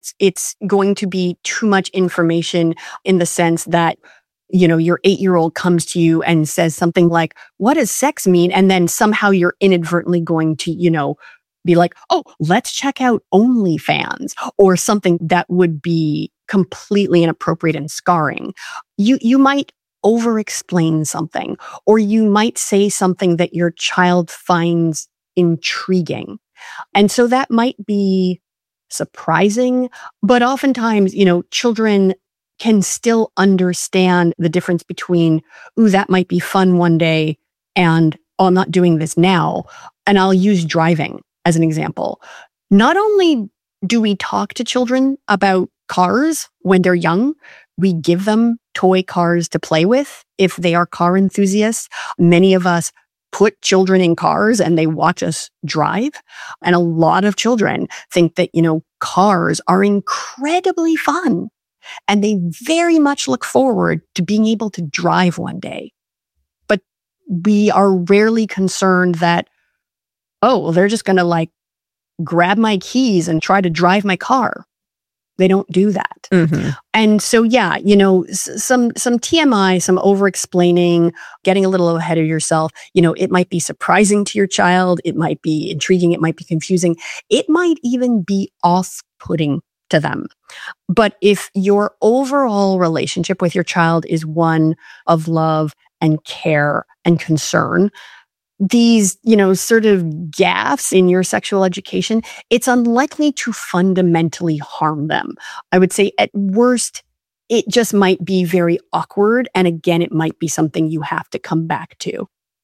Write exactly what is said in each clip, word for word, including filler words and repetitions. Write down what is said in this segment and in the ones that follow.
it's it's going to be too much information in the sense that, you know, your eight-year-old comes to you and says something like, what does sex mean? And then somehow you're inadvertently going to, you know, be like, oh, let's check out OnlyFans or something that would be completely inappropriate and scarring. You, you might over-explain something, or you might say something that your child finds intriguing. And so that might be surprising, but oftentimes, you know, children can still understand the difference between, ooh, that might be fun one day, and, oh, I'm not doing this now. And I'll use driving as an example. Not only do we talk to children about cars when they're young, we give them toy cars to play with if they are car enthusiasts. Many of us put children in cars and they watch us drive. And a lot of children think that, you know, cars are incredibly fun. And they very much look forward to being able to drive one day. But we are rarely concerned that, oh, well, they're just going to like grab my keys and try to drive my car. They don't do that. Mm-hmm. And so, yeah, you know, some some T M I, some over-explaining, getting a little ahead of yourself. You know, it might be surprising to your child. It might be intriguing. It might be confusing. It might even be off-putting to them. But if your overall relationship with your child is one of love and care and concern, these, you know, sort of gaffes in your sexual education, it's unlikely to fundamentally harm them. I would say at worst, it just might be very awkward. And again, it might be something you have to come back to.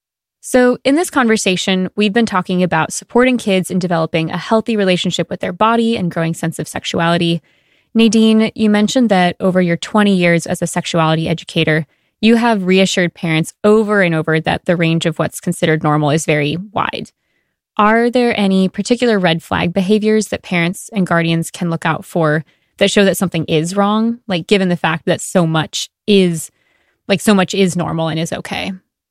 So in this conversation, we've been talking about supporting kids in developing a healthy relationship with their body and growing sense of sexuality. Nadine, you mentioned that over your twenty years as a sexuality educator, you have reassured parents over and over that the range of what's considered normal is very wide. Are there any particular red flag behaviors that parents and guardians can look out for that show that something is wrong? Like, given the fact that so much is, like, so much is normal and is okay.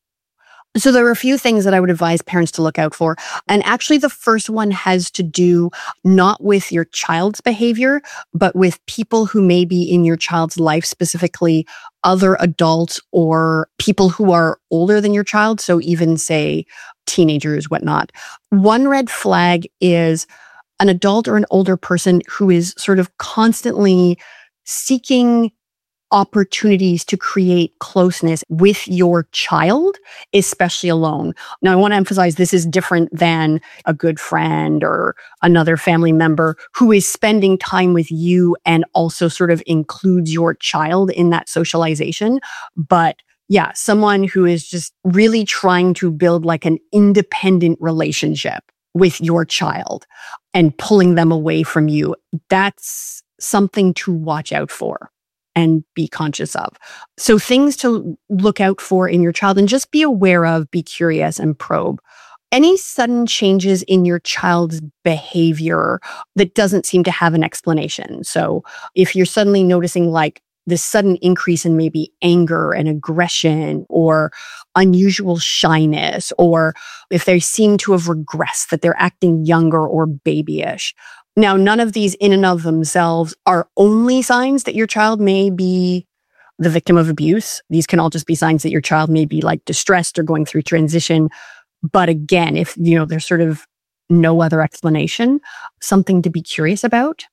So there are a few things that I would advise parents to look out for. And actually, the first one has to do not with your child's behavior, but with people who may be in your child's life, specifically other adults or people who are older than your child. So even, say, teenagers, whatnot. One red flag is an adult or an older person who is sort of constantly seeking opportunities to create closeness with your child, especially alone. Now, I want to emphasize this is different than a good friend or another family member who is spending time with you and also sort of includes your child in that socialization. But yeah, someone who is just really trying to build like an independent relationship with your child and pulling them away from you, that's something to watch out for and be conscious of. So things to look out for in your child and just be aware of, be curious and probe. Any sudden changes in your child's behavior that doesn't seem to have an explanation. So if you're suddenly noticing like this sudden increase in maybe anger and aggression or unusual shyness, or if they seem to have regressed, that they're acting younger or babyish. Now, none of these in and of themselves are only signs that your child may be the victim of abuse. These can all just be signs that your child may be like distressed or going through transition. But again, if, you know, there's sort of no other explanation, something to be curious about.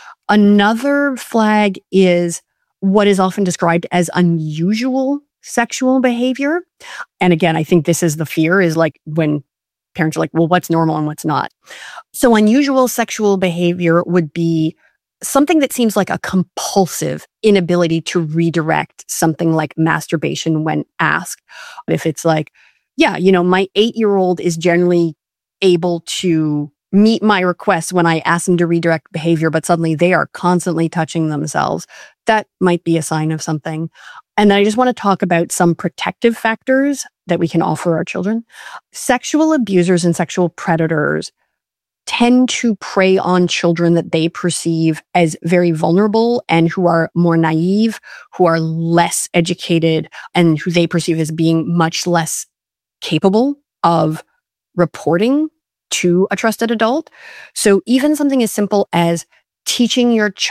Another flag is what is often described as unusual sexual behavior. And again, I think this is the fear, is like when parents are like, well, what's normal and what's not? So unusual sexual behavior would be something that seems like a compulsive inability to redirect something like masturbation when asked. If it's like, yeah, you know, my eight-year-old is generally able to meet my requests when I ask them to redirect behavior, but suddenly they are constantly touching themselves, that might be a sign of something. And then I just want to talk about some protective factors that we can offer our children. Sexual abusers and sexual predators tend to prey on children that they perceive as very vulnerable and who are more naive, who are less educated, and who they perceive as being much less capable of reporting to a trusted adult. So even something as simple as teaching your child